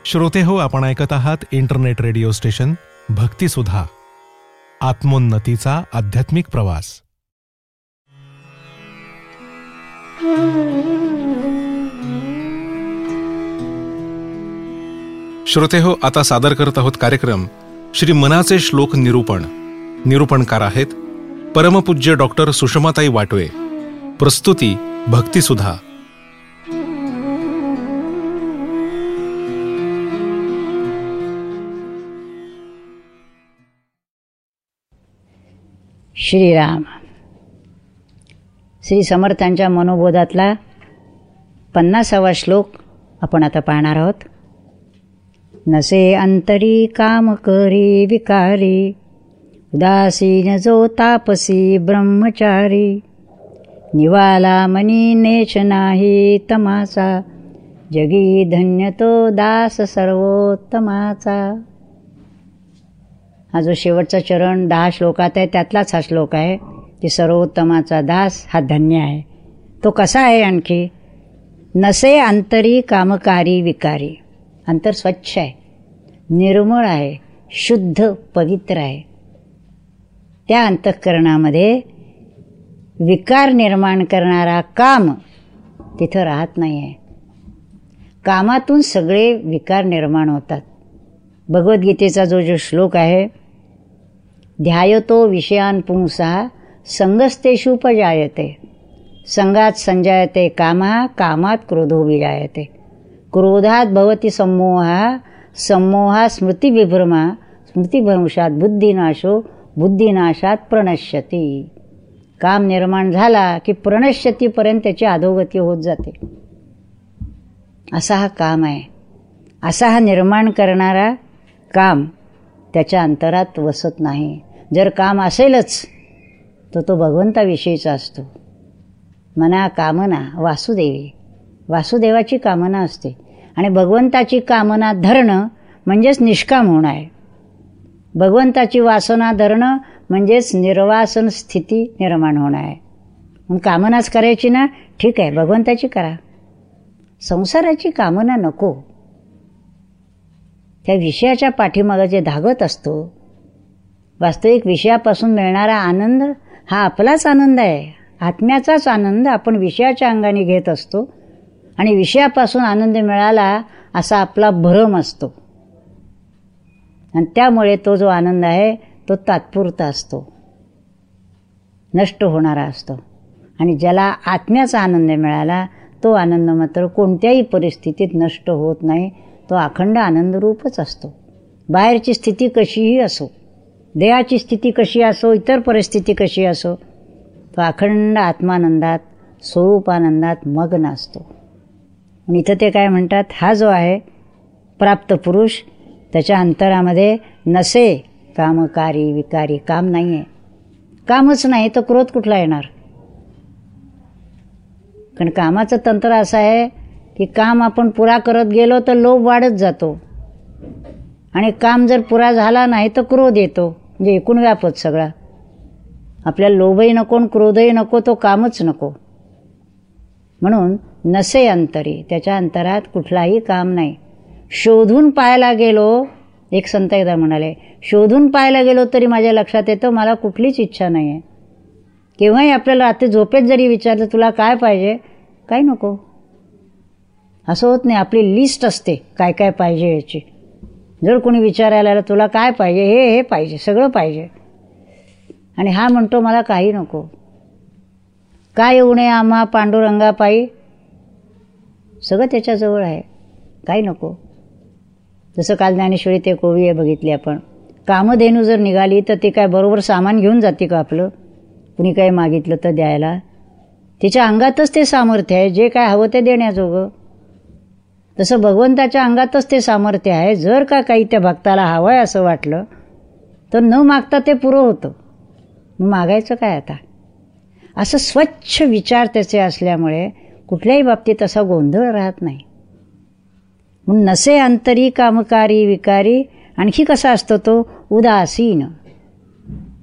श्रोते हो, आपण ऐकत आहात इंटरनेट रेडिओ स्टेशन भक्तिसुधा, आत्मोन्नतीचा आध्यात्मिक प्रवास. श्रोते हो, आता सादर करत आहोत कार्यक्रम श्री मनाचे श्लोक निरूपण. निरूपणकार आहेत परमपूज्य डॉक्टर सुषमाताई वाटवे. प्रस्तुती भक्तिसुधा. श्रीराम. श्री समर्थांच्या मनोबोधातला 50वा श्लोक आपण आता पाहणार आहोत. नसे अंतरी काम करी विकारी, उदासीन जो तापसी ब्रह्मचारी, निवाला मनी नेच नाही तमाचा, जगी धन्य तो दास सर्वोत्तमाचा. हा जो शेवटचा चरण 10 श्लोकात आहे त्यातलाच हा श्लोक आहे की सर्वोत्तमाचा दास हा धन्य आहे. तो कसा आहे? आणखी नसे अंतरी कामकारी विकारी. अंतर स्वच्छ आहे, निर्मळ आहे, शुद्ध पवित्र आहे. त्या अंतःकरणामध्ये विकार निर्माण करणारा काम तिथं राहत नाही आहे. कामातून सगळे विकार निर्माण होतात. भगवद्गीतेचा जो श्लोक आहे, ध्यायतो विषयान पुंसा संगस्तेषुपजायते, संगात संजायते कामा, कामात क्रोधो विजायते, क्रोधात भवति सम्मोहा, सम्मोहा स्मृतिविभ्रमा, स्मृतिभ्रंशात बुद्धिनाशो, बुद्धिनाशात प्रणश्यती. काम निर्माण झाला की प्रणश्यतीपर्यंत त्याची अधोगती होत जाते. असा हा काम आहे. असा हा निर्माण करणारा काम त्याच्या अंतरात वसत नाही. जर काम असेलच तर तो भगवंताविषयीचा असतो. मना कामना वासुदेवी, वासुदेवाची कामना असते. आणि भगवंताची कामना धरणं म्हणजेच निष्काम होणं आहे. भगवंताची वासना धरणं म्हणजेच निर्वासन स्थिती निर्माण होणं आहे. मग कामनाच करायची ना, ठीक आहे, भगवंताची करा. संसाराची कामना नको. त्या विषयाच्या पाठीमागं जे धागत असतो, वास्तविक विषयापासून मिळणारा आनंद हा आपलाच आनंद आहे, आत्म्याचाच आनंद आपण विषयाच्या अंगाने घेत असतो. आणि विषयापासून आनंद मिळाला असा आपला भ्रम असतो. आणि त्यामुळे तो जो आनंद आहे तो तात्पुरता असतो, नष्ट होणारा असतो. आणि ज्याला आत्म्याचा आनंद मिळाला तो आनंद मात्र कोणत्याही परिस्थितीत नष्ट होत नाही. तो अखंड आनंदरूपच असतो. बाहेरची स्थिती कशीही असो, देहाची स्थिती कशी असो, इतर परिस्थिती कशी असो, तो अखंड आत्मानंदात, स्वरूपानंदात मग्न असतो. आणि इथं ते काय म्हणतात, हा जो आहे प्राप्त पुरुष, त्याच्या अंतरामध्ये नसे कामकारी विकारी. काम नाही आहे. कामच नाही तर क्रोध कुठला येणार? कारण कामाचं तंत्र असं आहे की काम आपण पुरा करत गेलो तर लोभ वाढत जातो. आणि काम जर पुरा झाला नाही तर क्रोध येतो. म्हणजे एकूण व्यापच सगळा. आपल्याला लोभही नको, क्रोधही नको, तो कामच नको. म्हणून नसे अंतरी, त्याच्या अंतरात कुठलाही काम नाही. शोधून पाहायला गेलो, एक संत एकदा म्हणाले, शोधून पाहायला गेलो तरी माझ्या लक्षात येतं मला कुठलीच इच्छा नाही आहे. केव्हाही आपल्याला रात्री झोपेत जरी विचारलं तुला काय पाहिजे, काय नको, असं होत नाही. आपली लिस्ट असते काय काय पाहिजे याची. जर कोणी विचारायला आलं तुला काय पाहिजे, हे पाहिजे, सगळं पाहिजे. आणि हा म्हणतो मला काही नको. काय उणे आम्हा पांडुरंगा पायी, सगळं त्याच्याजवळ आहे, काही नको. जसं काल ज्ञानेश्वरी ते कोवी बघितली आपण. कामधेनू जर निघाली तर ते काय बरोबर सामान घेऊन जाते का आपलं? कुणी काही मागितलं तर द्यायला? तिच्या अंगातच ते सामर्थ्य आहे जे काय हवं ते देण्याजोगं. तसं भगवंताच्या अंगातच ते सामर्थ्य आहे. जर का काही त्या भक्ताला हवं आहे असं वाटलं तर न मागता ते पुरं होतं. मग मागायचं काय आता? असं स्वच्छ विचार त्याचे असल्यामुळे कुठल्याही बाबतीत असा गोंधळ राहत नाही. म्हणून नसे अंतरी कामकारी विकारी. आणखी कसा असतो तो? उदासीन.